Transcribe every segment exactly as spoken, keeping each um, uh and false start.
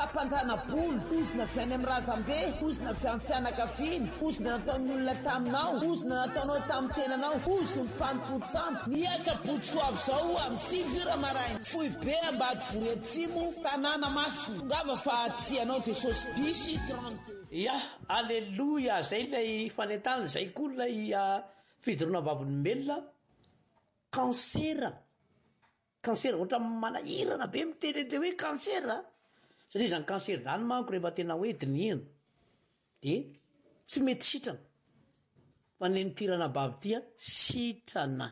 fampanjana bolo, ozina fiainy amin'ny razambe, ozina fiainy fianakaviana, ozina nataon'ny olona taminao, ozina nataonao tamin'ny tenanao, oziny fanompotsamo. Miasa Botosoavy zao amin'ny sivy ora maraina. Fohy be Ambady Voreatsimo, tanàna Masina. Ngava fa tianao Jesosy bisy trente. Ya, alleluia, zay lay fanentana, zay koa lay uh, fidorona vavolombelona. Kansera, kansera ohatra manahirana be miteny le hoe kansera, satria zany kansera zany manko rehefa tena hoe dinihana de tsy mety sitrana, fa nenitirana bavy tia sitrana,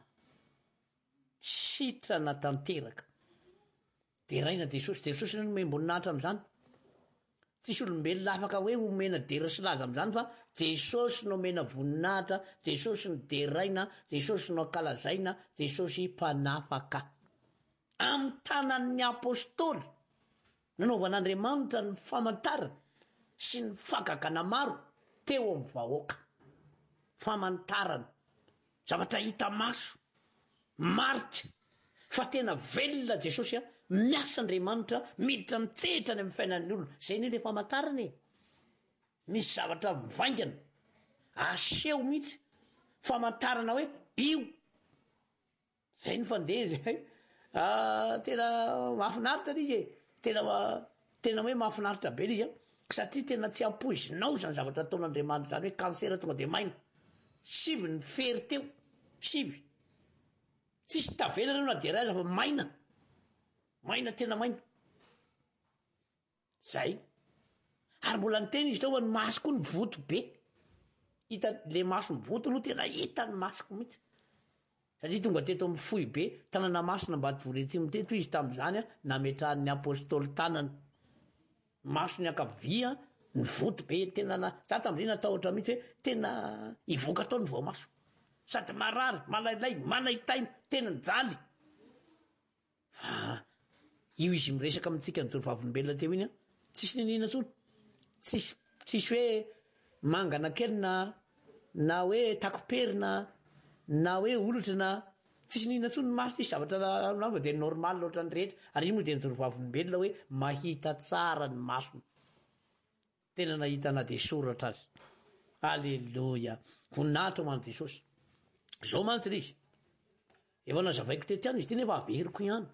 sitrana tanteraka. De raina Jesosy, Jesosy no memboninaitra am'izany. Tsisy olombelona afaka hoe omena dera sy laza am'izany fa Jesosy no mena voninahitra, Jesosy no deraina, Jesosy no akalazaina, Jesosy mpanafaka. Amin'ny tanan'ny apôstôly nanaovan'Andriamanitra ny famantarana sy ny fagagana maro teo amin'ny vahoaka. Famantarana, zavatra hita maso, marika fa tena velona Jesosy a, miasa Andriamanitra miditra mitsehitra ny amin'ny fiainan'ny olona. Zay ny le famantarana e. Misy zavatra mivaingana, aseho mihitsy famantarana hoe io. Zay ny fandeha ah, tena mahafinaritra izy e. Tena tena hoe mahafinaritra be izy a, satria tena tsy ampoizinao zany zavatra ataon'Andriamanitra zany hoe kansera tonga de maina. Sivy ny fery teo, sivy. Tsisy tavelana na de raza fa maina. Maina tena maina. Zay. Ary mbola ny tena izy tao ny maso koa ny voto be. Hita le maso ny voto no tena hita ny masoko mihitsy. Satria tonga teto amin'ny fohy be, tanàna Masina Ambady Voreatsimo teto izy tamin'izany a, nametrahan'ny apôstôly tanana. Maso ny ankavia, ny voto be tena na, za tamin'izay natahotra mihitsy hoe tena ivoaka tao ny voamaso. Sady marary, malailay, manaitaina, tena njaly. Fa io izy miresaka amintsika ny tovavolombelona teo iny a, tsisy ninina tsony. Tsisy tsisy hoe mangana kely na na hoe takoperina na hoe olotra na tsisy ninina tsony ny maso, tsisy zavatra lamba de normal loatra ny rehetra. Ary io moa de ny tovavolombelona hoe mahita tsara ny masony. Tena nahita na de soratra azy. Alleluia. Voninahitra ho an'i Jesosy. Zao mantsy izy. Efa nazavaiko tety ihany izy ty nefa averiko ihany.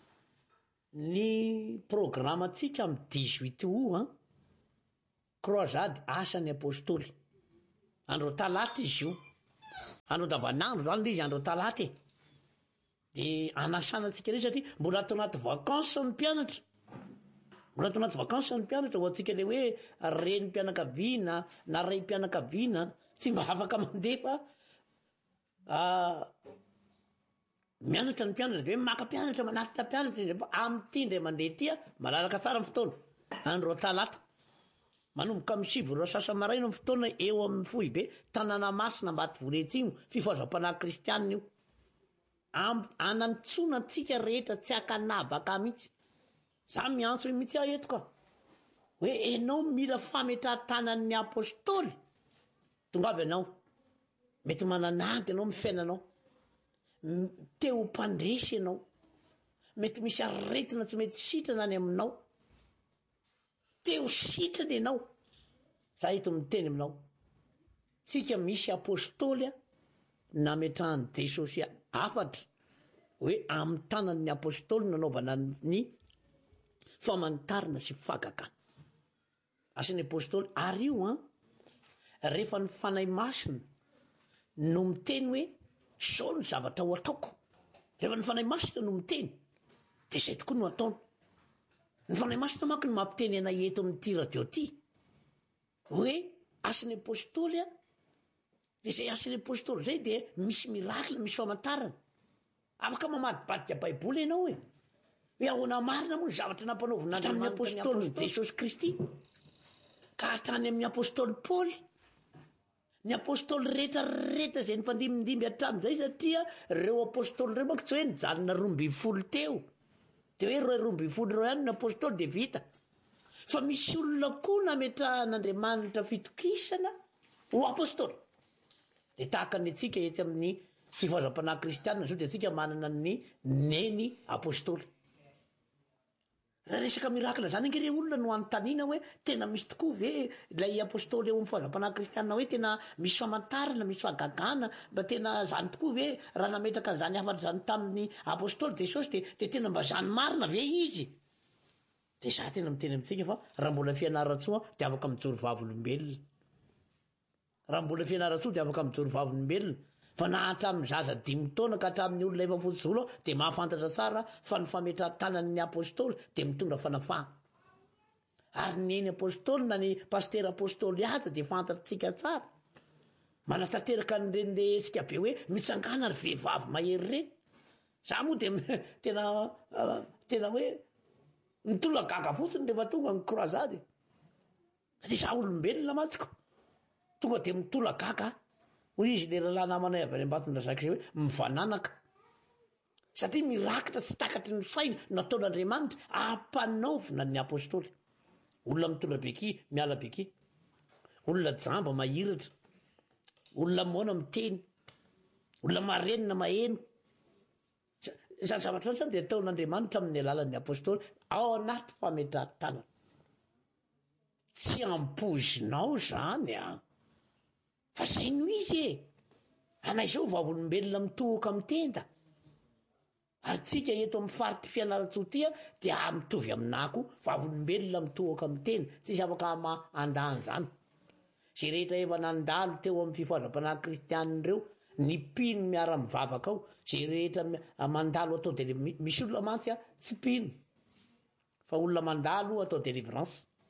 Ny programantsika amin'ny dix-huit août, croisade asan'ny apôstôly. Andro talata izy io. Andro andavanandro zany le izy andro talata e. De anasana antsika re satria mbola atao anaty vacances ny mpianatra. Mbola atao anaty vacances ny mpianatra ho antsika le hoe reny mpianakaviana na ray mpianakaviana tsy mba afaka mandefa ah, mianatra ny mpianatra de hoe maka mpianatra manatitra mpianatra izy fa amin'ity ndray mandeha tia malalaka tsara ny fotoana. Andro talata manomboka amin'ny sivy roa sasa-maraina ny fotoana eo amin'ny fohy be, tanàna Masina Ambady Voreatsimo, fifaozam-panahy kristianina io. Anantsona antsika rehetra tsy akanavaka mihitsy. Za miantso mihitsy aho eto ka hoe enao mila fametrahan-tanan'ny apôstôly, tonga avy anao mety mananady anao amin'ny fiainanao, teo mpandresy ianao, mety misy aretina tsy mety sitrana any aminao, teo sitrana ianao. Za eto miteny aminao, tsika misy apôstôly nametrahan'i Jesosy afatra hoe amin'ny tanan'ny apôstôly nanaovana ny famantarana sy fagagana. Asan'ny apôstôly ary io an, rehefa ny fanahy masina no miteny hoe zao ny zavatra ho ataoko, rehefa ny fanahy masina no miteny de zay tokoa no ataony. Ny fanahy masina manko no mampiteny anay eto amin'ity radio ty hoe asan'ny apôstôly a, de zay asan'ny apôstôly zay de misy miracle, misy famantarana. Afaka mamadibadika baiboly ianao e, hoe ahoana marina moa ny zavatra nampanaovan'Andriamanitra tamin'ny apôstôly Jesosy Kristy ka hatrany amin'ny apôstôly Paoly, ny apôstôly rehetra rehetra zay nifandimindimby hatramin'izay, satria reo apôstôly reo manko tsy hoe nijalona roa amby folo teo de hoe roa roa amby folo reo ihany ny apôstôly de vita, fa misy olona koa nametrahan'Andriamanitra fitokisana ho apôstôly. De tahaka ny atsika etsy amin'ny fifaozam-panahy kristianina zao de atsika manana ny neny apôstôly. raha resaka mirakla zany angere olona no anontaniana hoe tena misy tokoa ve ilay apôstôly eo amin'ny fivavapanahy kristianina hoe tena misy famantarana misy fagagana mba tena zany tokoa ve raha nametraka zany afatra zany tamin'ny apôstôly jesosy de de tena mba zany marina ve izy de za tena miteny amintsika fa raha mbola fianaratsoa de afaka mijoro vavolombelona raha mbola fianaratsoa de afaka mijoro vavolombelona fa na hatramin'ny zaza dimy taona ka hatramin'ny olona efa fotsolo de mahafantatra tsara fa ny fametratanan'ny apôstôly de mitondra fanafahana ary neny apôstôly na ny paster apôstôly aza de fantatritsika tsara manatanteraka nyrenyle tsika be hoe mitsangana ry vehivavy mahery reny za moa de tena tena hoe mitola gaga fotsiny rehefa tonga ny croisade satria za olombelona matsiko tonga de mitola gaga hoy izy le rahalah namanay avy any ambatony razak'izay hoe mivananaka satria mirakitra tsy takatry ny saina nataon'andriamanitra ampanaovina ny apôstôly olona mitondra beky miala beky olona jamba mahiratra olona mona miteny olona marenina maheno zany zavatra zany de ataon'andriamanitra amin'ny alalan'ny apôstôly ao anaty fametrahantanana tsy ampozinao zany a fa zay no izy e anay zao vavolombelona mitohaka mitenda ary tsika eto amin'ny faritry fianaratsotia dia mitovy aminako vavolombelona mitohaka mitenda tsisy afaka ma andany zany zay rehetra efa nandalo teo amin'ny fifandram-panahy kristianina ireo ny pino miara mivavaka ao zay rehetra mandalo atao de misy olona mantsy a tsy pino fa olona mandalo atao délivrance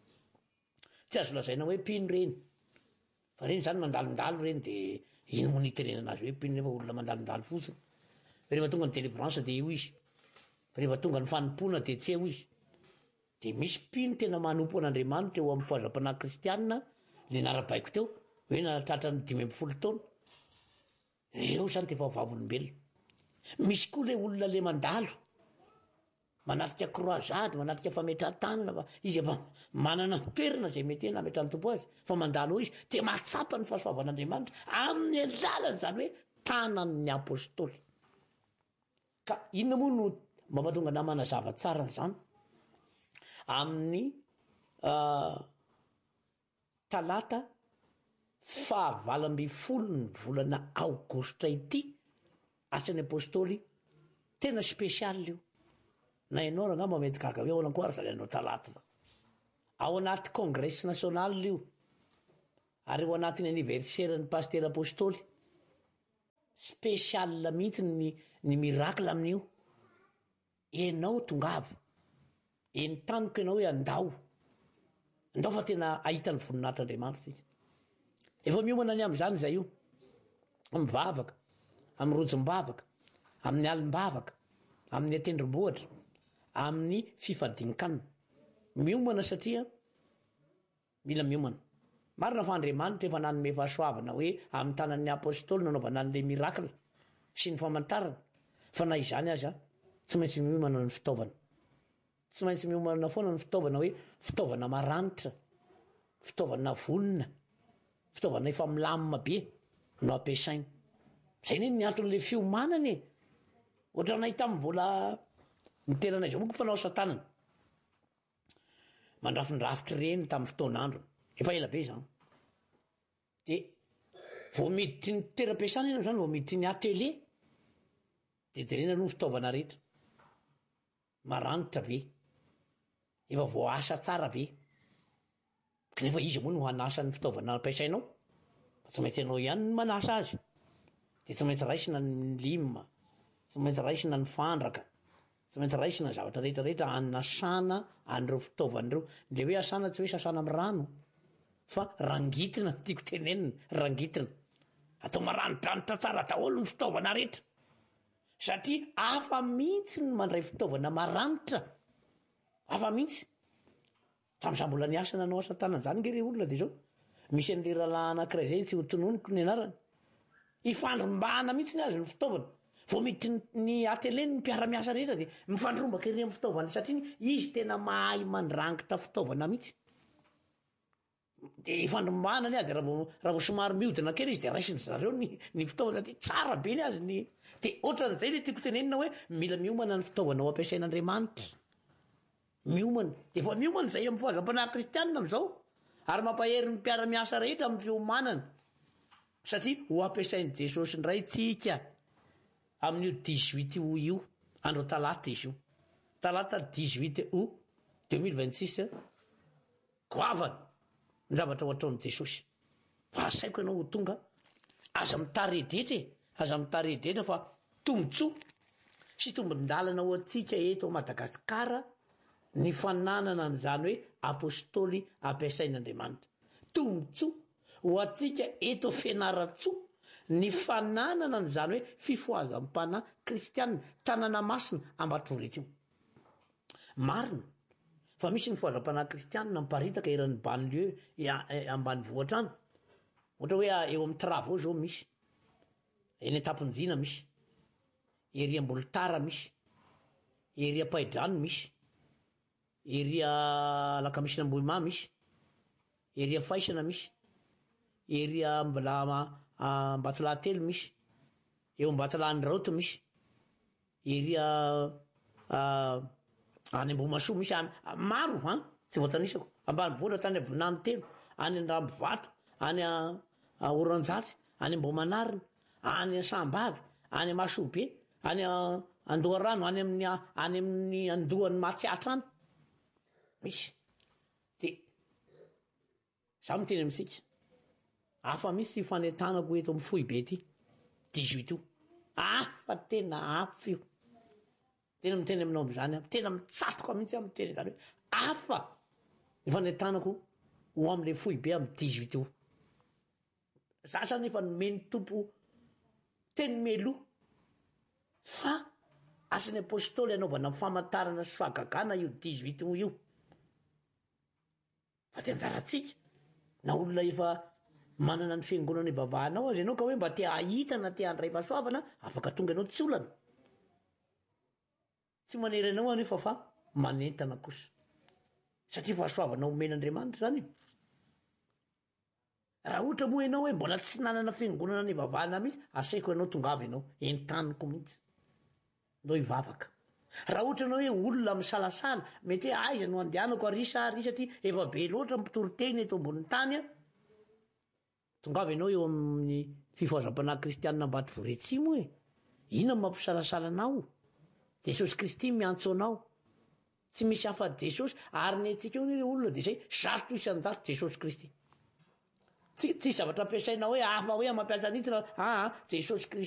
tsy azo lazaina hoe pino reny fa reny zany mandalondalo reny de iny monitenena azy hoe pino nefa olona mandalondalo fotsiny fa rehefa tonga ny délivrance de io izy fa rehefa tonga ny fanompona de tsy eo izy de misy pino tena manompo an'andriamanitra eo amin'ny fivandram-panahy kristianina le narabaiko teo hoe nanatratra ny dimy amby folo taona eo zany de fa vavolombelona misy koa le olona le mandalo manatrika croisade manatrika fametrahantanana fa izy efa manana toerana zay mety ena ametrahany tompo azy fa mandalo eo izy de mahatsapa ny fahasoavan'andriamanitra amin'ny alalany zany hoe tanan'ny apôstôly ka inona moa no mba mahatonga namana zava tsara zany amin'ny talata fahavalambin'ny folo ny volana aogositra ity asan'ny apôstôly tena spesialy io na ianao raha ngamba mety gaga hoe ao lankoary zany anao talata ao anaty congrès national io ary eo anatin'ny anniversaire-ny paster apôstôly spesiala mihitsy ny ny miracle amin'io enao tongavo eny taniko ianao hoe andao andao fa tena ahita ny voninahitr'andriamanitra izy efa miomana ny am'izany zay io mivavaka amin'ny rojom-bavaka amin'ny alim-bavaka amin'ny atendrom-bohatra amin'ny fifadin-kanina miomana satria mila miomana marina fa andriamanitra efa nanome fahasoavana hoe amin'ny tanan'ny apôstôly nanaovana an'le miracle sy ny famantarana fa na izany aza tsy maintsy miomana ny fitaovana tsy maintsy miomana foana ny fitaovana hoe fitaovana maranitra fitaovana vonina fitaovana efa milamina be no ampiasaina zay neny ny anton'le fiomanany e ohatra nay tamin'ny mbola niteranay zao moko mpanao satanana mandrafindrafitry reny tamin'ny fotoanandro efa ela be zany de vao miditry ny toeram-piasana ianao zany vao miditry ny atelier de jerena aloha ny fitaovana rehetra maranitra be efa vao asa tsara be kanefa izy moa no hanasany fitaovana ampiasainao fa tsy maintsy ianao ihany ny manasa azy de tsy maintsy raisina ny lima tsy maintsy raisina ny fandraka tsy maintsy raisina ny zavatra rehetrarehetra anasana an'ireo fitaovan'ireo le hoe asana tsy hoe sasana amin'ny rano fa rangitina tiako tenenina rangitina atao maranidranitra tsara daholo ny fitaovana rehetra satria afa mihitsy ny mandray fitaovana maranitra afa mihitsy tam'izay mbola ny asana anao asa tanana zany nge re olona de zao misy an'le rahalahy anankiray zay tsy ho tononiko ny anarany ifandrombahana mihitsy ny azy ny fitaovana vao miditry ny atele ny mpiara-miasa rehetra de mifandrombaka ery amin'ny fitaovana satria izy tena mahay mandrangitra fitaovana mihitsy de ifandrombahana ny azy raha vao raha vao somary miodina kely izy de raisiny zareo ny ny fitaovana satria tsara be ny azy ny de ohatran'izay le tiako tenenina hoe mila miomana ny fitaovana ao ampiasain'andriamanitra miomana de efa miomana zay amin'ny fahazam-panahy kristianina am'izao ary mampahery ny mpiara-miasa rehetra amin'ny fiomanana satria ho ampiasain'i Jesosy ndray tsika amin'io dix-huit août io andro talata izy io talata dix-huit août deux mille vingt-six goavana ny zavatra ho ataon'i Jesosy fa asaiko ianao ho tonga aza mitaredretra e aza mitaredretra fa tombotsoa sy tombon-dalana ho atsika eto Madagasikara ny fananana an'izany hoe apôstôly ampiasain'Andriamanitra tombotsoa ho atsika eto Fianaratsoa ny fananana an'izany hoe fifoazam-panahy kristianina tanàna masina Ambatoroto io marina fa misy ny fifoazam-panahy kristianina miparitaka eran'ny banlieue ambany vohatra any ohatra hoe eo amin'ny travaux zao misy eny Antaponjina misy ery Ambolitara misy ery Paidrano misy ery Lakamisina Ambohima misy ery Faisana misy ery Ambatolahatelo misy eo Ambatolahan'ny Raoto misy ery any Ambohimasoa misy maro han tsy voatanisako ambany vohatra tany Avinany telo any Andrambivato any Oranjatsy any Ambohimanarina any Sambavy any Masobe any Andoharano any amin'ny any amin'ny Andohan'ny Matsiatra any misy de za miteny amintsika hafa misy ty fanentanako eto amin'ny Fohibe ty dix-huit io hafa tena hafa io tena miteny aminao am'izany aho tena mitsatoka mihitsy aho miteny zany hoe hafa ny fanentanako ho am'le Fohibe amin'ny dix-huit io za zany efa nomeny tompo teny meloa fa asan'ny apôstôly anaovana famantarana sy fahagagana io dix-huit io io fa ty anjaratsika na olona efa manana ny fiangonana ivavahanao azy ianao ka hoe mba te ahitana te handray fahasoavana afaka tonga ianao tsy olana tsy manery anao anefa fa manentana kosa satria fahasoavana omen'Andriamanitra zany raha ohatra moa ianao hoe mbola tsy nanana fiangonana ny ivavahana mihitsy asaiko ianao tongava ianao entaniko mihitsy ndao ivavaka raha ohatra ianao hoe olona misalasala mety hoe aiza no andehanako arisa ary satria efa be loatra mpitoroteny eto ambonin'ny tany a tongava ianao eo amin'ny fifoazam-panahy kristianina Ambatovore Atsimo e inona ny mampisalasala anao Jesosy Kristy miantso anao tsy misy hafa Jesosy ary ny antsika eo ny olona de zay zato isan-jato Jesosy Kristy tsy tsy zavatra ampiasaina hoe hafa hoe mampiasa nitsy raha ah Jesosy Kristy